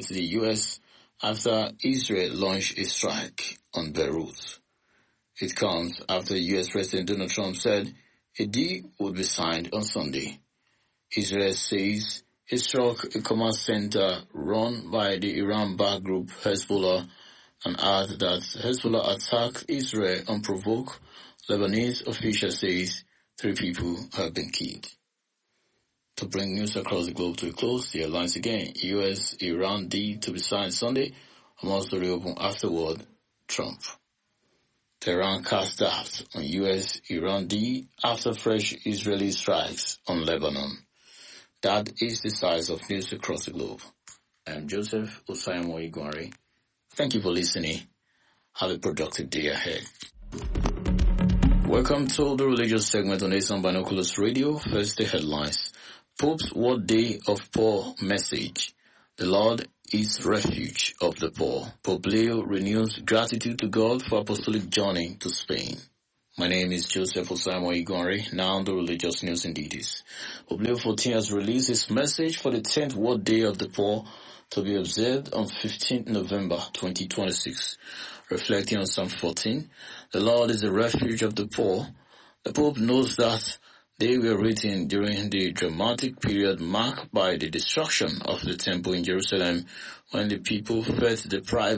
against the U.S. after Israel launched a strike on Beirut. It comes after U.S. President Donald Trump said a deal would be signed on Sunday. Israel says it struck a command center run by the Iran-backed group Hezbollah and added that Hezbollah attacked Israel unprovoked. Lebanese official says 3 people have been killed. To bring news across the globe to a close, the headlines again. U.S.-Iran deal to be signed Sunday, Hamas to reopen afterward, Trump. Tehran cast doubt on U.S.-Iran deal after fresh Israeli strikes on Lebanon. That is the size of news across the globe. I am Joseph Osaimo Igwari. Thank you for listening. Have a productive day ahead. Welcome to the religious segment on Asian Binoculars Radio. First, the headlines. Pope's World Day of Poor message. The Lord is refuge of the poor. Pope Leo renews gratitude to God for apostolic journey to Spain. My name is Joseph Osaimo Igwari. Now the religious news in details. Pope Leo XIV has released his message for the 10th World Day of the Poor to be observed on 15th November 2026. Reflecting on Psalm 14, the Lord is the refuge of the poor. The Pope knows that they were written during the dramatic period marked by the destruction of the temple in Jerusalem when the people felt deprived